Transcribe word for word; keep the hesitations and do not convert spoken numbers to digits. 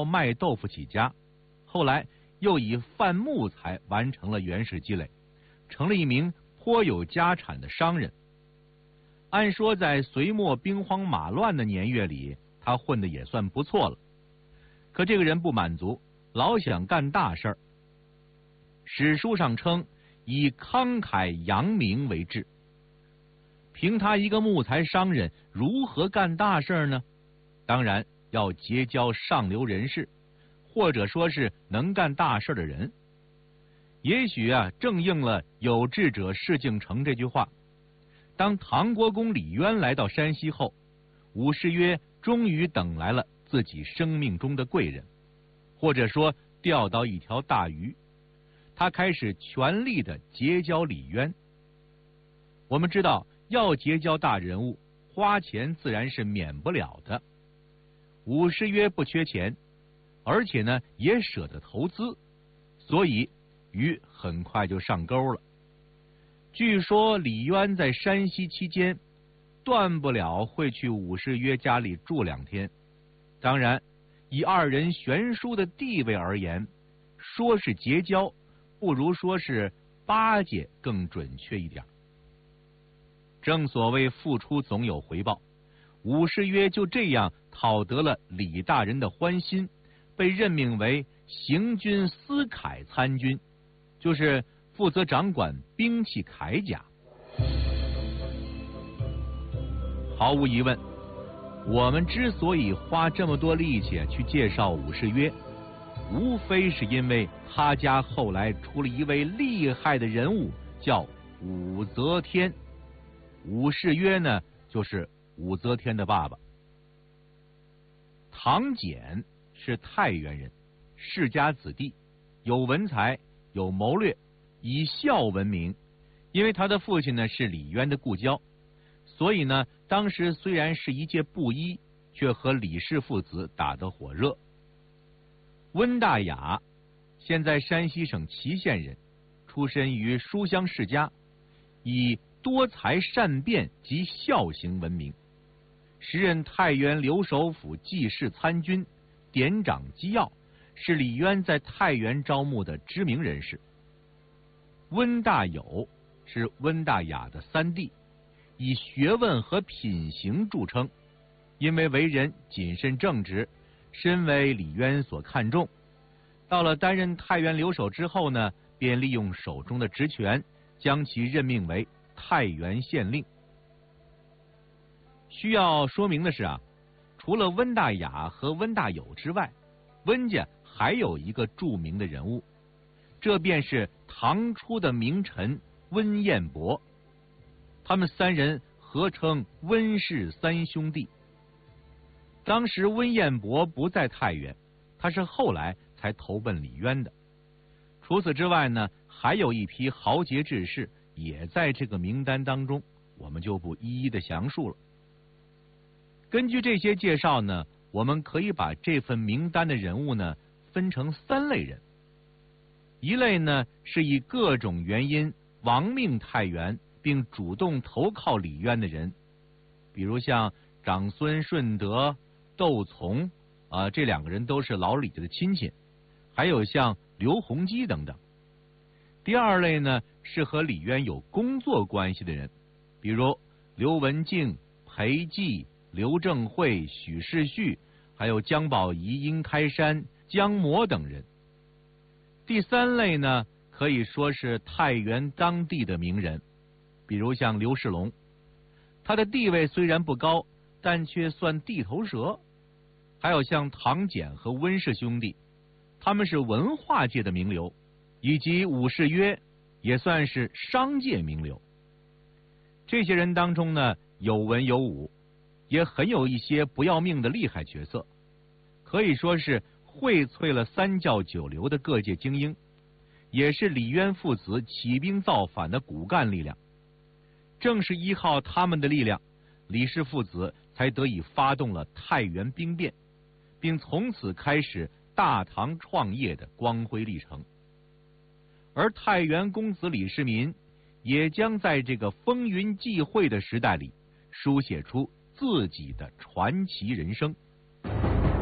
靠卖豆腐起家，后来又以贩木材完成了原始积累，成了一名颇有家产的商人。按说在隋末兵荒马乱的年月里，他混得也算不错了。可这个人不满足，老想干大事儿。史书上称以慷慨扬名为志。凭他一个木材商人，如何干大事呢？当然要结交上流人士，或者说是能干大事的人。也许啊，正应了有志者事竟成这句话。当唐国公李渊来到山西后，武士曰终于等来了自己生命中的贵人，或者说钓到一条大鱼。他开始全力的结交李渊。我们知道，要结交大人物，花钱自然是免不了的。武士曰不缺钱，而且呢也舍得投资，所以鱼很快就上钩了。据说李渊在山西期间，断不了会去武士曰家里住两天。当然，以二人悬殊的地位而言，说是结交，不如说是巴结更准确一点。正所谓付出总有回报，武士曰就这样讨得了李大人的欢心，被任命为行军司铠参军，就是负责掌管兵器铠甲。毫无疑问，我们之所以花这么多力气去介绍武士曰，无非是因为他家后来出了一位厉害的人物，叫武则天。武士曰呢，就是武则天的爸爸。唐简是太原人，世家子弟，有文才，有谋略，以孝闻名。因为他的父亲呢是李渊的故交，所以呢，当时虽然是一介布衣，却和李氏父子打得火热。温大雅，现在山西省祁县人，出身于书香世家，以多才善辩及孝行闻名，时任太原留守府记事参军，典掌机要，是李渊在太原招募的知名人士。温大有是温大雅的三弟，以学问和品行著称，因为为人谨慎正直，深为李渊所看重。到了担任太原留守之后呢，便利用手中的职权，将其任命为太原县令。需要说明的是啊，除了温大雅和温大有之外，温家还有一个著名的人物，这便是唐初的名臣温彦博。他们三人合称温氏三兄弟。当时温彦博不在太原，他是后来才投奔李渊的。除此之外呢，还有一批豪杰志士也在这个名单当中，我们就不一一的详述了。根据这些介绍呢，我们可以把这份名单的人物呢分成三类人。一类呢是以各种原因亡命太原并主动投靠李渊的人，比如像长孙顺德、窦从啊、呃，这两个人都是老李家的亲戚，还有像刘洪基等等。第二类呢是和李渊有工作关系的人，比如刘文静、裴寂、刘正会、许世旭，还有姜宝仪、殷开山、姜模等人。第三类呢可以说是太原当地的名人，比如像刘世龙，他的地位虽然不高，但却算地头蛇。还有像唐简和温氏兄弟，他们是文化界的名流，以及武士曰也算是商界名流。这些人当中呢，有文有武，也很有一些不要命的厉害角色，可以说是荟萃了三教九流的各界精英，也是李渊父子起兵造反的骨干力量。正是依靠他们的力量，李氏父子才得以发动了太原兵变，并从此开始大唐创业的光辉历程。而太原公子李世民也将在这个风云际会的时代里书写出自己的传奇人生。